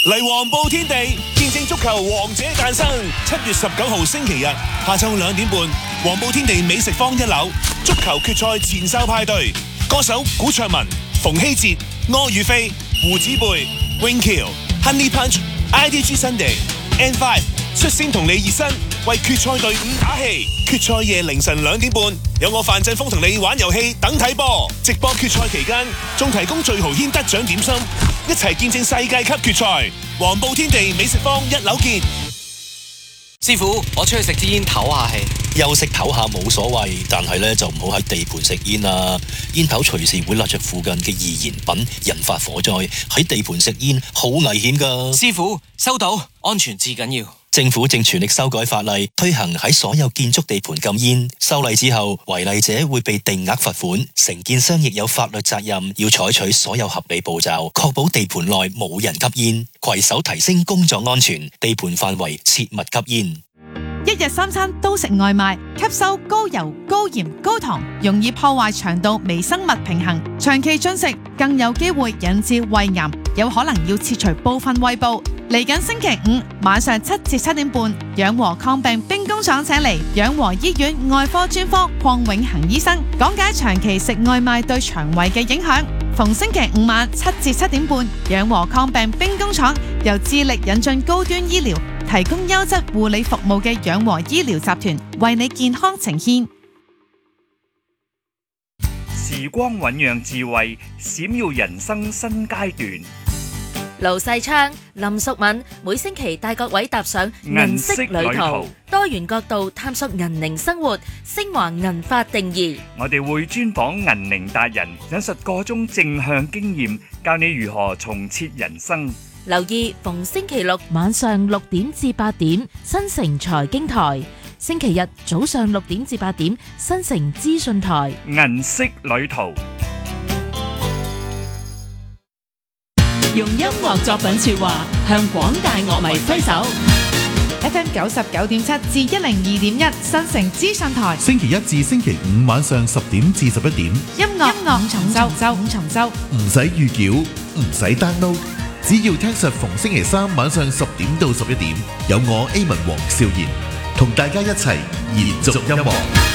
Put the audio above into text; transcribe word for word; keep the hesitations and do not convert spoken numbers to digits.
嚟黃埔天地見證足球王者誕生。七月十九號星期日下晝兩點半，黃埔天地美食坊一樓足球決賽前哨派對，歌手古卓文、馮希哲、柯宇飛、胡子貝、永橋、Honey Punch、I D G Sunday、N 五 率先同你熱身，為決賽隊伍打氣。決賽夜凌晨兩點半，有我范振鋒同你玩遊戲等睇波。直播決賽期間，仲提供最豪軒得獎點心，一齊見證世界級決賽。黃埔天地美食坊一樓見。 師傅，我出去食支煙唞下氣。 休息唞下冇所謂，但係咧就唔好喺地盤食煙啦。煙頭隨時會焫着附近嘅易燃品，引發火災。喺地盤食煙好危險噶。 師傅，收到，安全至緊要。 政府正全力修改法例，推行喺所有建築地盤禁煙。修例之後，違例者會被定額罰款，承建商亦有法律責任，要採取所有合理步驟，確保地盤內冇人吸煙，攜手提升工作安全。地盤範圍切勿吸煙。 一日三餐都食外賣，吸收高油、高鹽、高糖，容易破壞腸道微生物平衡。長期進食更有機會引致胃癌，有可能要切除部分胃部。嚟緊星期五晚上七至七點半，養和抗病兵工廠請嚟養和醫院外科專科鄺永恒醫生講解長期食外賣對腸胃嘅影響。逢星期五晚七至七點半，養和抗病兵工廠由致力引進高端醫療，提供優質護理服務嘅養和醫療集團為你健康呈獻。 時光醞釀智慧，閃耀人生新階段。 盧世昌、林淑敏每星期帶各位踏上銀色旅途，多元角度探索銀齡生活，升華銀髮定義。 我哋會專訪銀齡達人，引述個中正向經驗，教你如何重設人生。 留意逢星期六晚上六點至八點，新城財經台；星期日早上六點至八點，新城資訊台。 銀色旅途。 用音樂作品說話，向廣大樂迷揮手。 F M 九十九點七至一零二點一，新城資訊台。 星期一至星期五晚上十點至十一點， 音樂音樂五重奏，五重奏， 唔使預繳，唔使 download，只要聽實逢星期三晚上十點到十一點，有我 A 文黃少賢同大家一齊延續音樂。